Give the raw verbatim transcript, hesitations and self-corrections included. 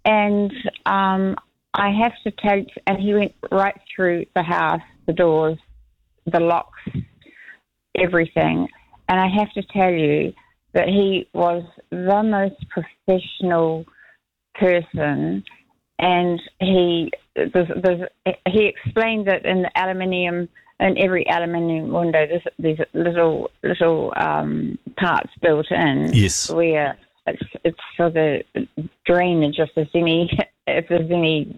And um, I have to tell you, and he went right through the house, the doors, the locks, everything. And I have to tell you that he was the most professional person, and he there's, there's, he explained that in the aluminium, in every aluminium window, there's these little little um, parts built in. Yes. Where it's, it's for the drainage if there's any if there's any